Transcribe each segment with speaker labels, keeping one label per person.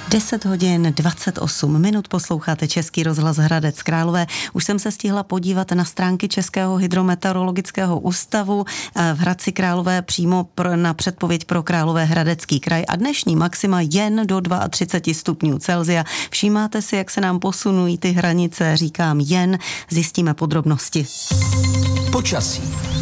Speaker 1: 10 hodin 28 minut posloucháte Český rozhlas Hradec Králové. Už jsem se stihla podívat na stránky Českého hydrometeorologického ústavu v Hradci Králové přímo na předpověď pro Královéhradecký kraj a dnešní maxima jen do 32 stupňů Celsia. Všímáte si, jak se nám posunují ty hranice? Říkám jen, zjistíme podrobnosti.
Speaker 2: Počasí.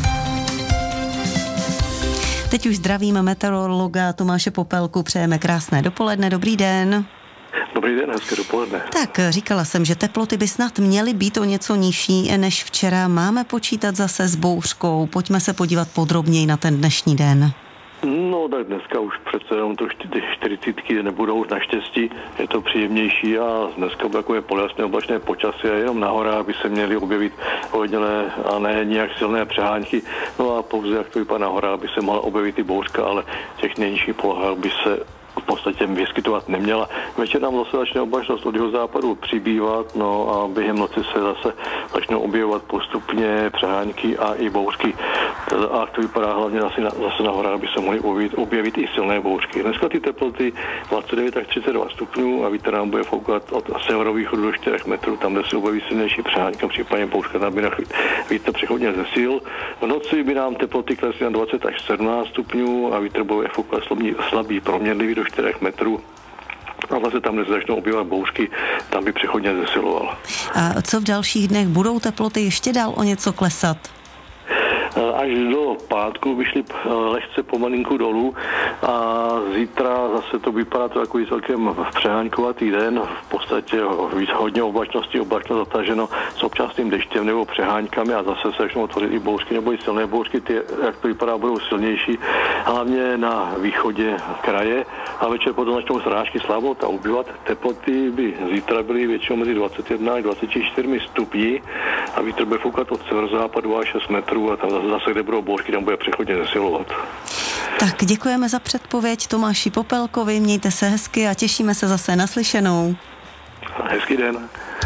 Speaker 1: Teď už zdravíme meteorologa Tomáše Popelku, přejeme krásné dopoledne, dobrý den.
Speaker 3: Dobrý den, hezké dopoledne.
Speaker 1: Tak, říkala jsem, že teploty by snad měly být o něco nižší než včera. Máme počítat zase s bouřkou, pojďme se podívat podrobněji na ten dnešní den.
Speaker 3: No tak dneska už přece jenom to 40 nebudou naštěstí, je to příjemnější a dneska bude takové polojasné oblačné počasí a jenom na horách by se měly objevit ojedinělé a ne nějak silné přehánky. No a pouze jak to vypadá na horách by se mohla objevit i bouřka, ale v těch nejnižších polohách by se v podstatě vyskytovat neměla. Večer nám zase začne oblačnost od jihozápadu přibývat, no a během noci se zase začnou objevovat postupně přehánky a i bouřky. A jak to vypadá hlavně zase na horách by se mohly objevit i silné bouřky. Dneska ty teploty 29 až 32 stupňů a vítr nám bude foukat od severovýchodu do 4 metrů, tam, kde se objeví silnější přehánka, případně bouřka, tam by vítr přechodně zesil. V noci by nám teploty klesly na 20 až 17 stupňů a vítr bude foukat slabý proměnlivý do 4 metrů. A vlastně tam, kde se začnou objevovat bouřky, tam by přechodně zesiloval.
Speaker 1: A co v dalších dnech? Budou teploty ještě dál o něco klesat?
Speaker 3: Až do pátku by šli lehce pomalinku dolů a zítra zase to vypadá to takový celkem přehánkovatý den, v podstatě hodně oblačnost zataženo s občasným deštěm nebo přeháňkami a zase se začnou tvořit i bouřky nebo i silné bouřky, ty, jak to vypadá, budou silnější, hlavně na východě kraje a večer potom začnou srážky slabnout a ubývat. Teploty by zítra byly většinou mezi 21 až 24 stupni a vítr bude foukat od severozápadu až 6 metrů a tam zase, kde budou bouřky, tam bude přechodně zesilovat.
Speaker 1: Tak děkujeme za předpověď Tomáši Popelkovi, mějte se hezky a těšíme se zase na slyšenou.
Speaker 3: Hezký den.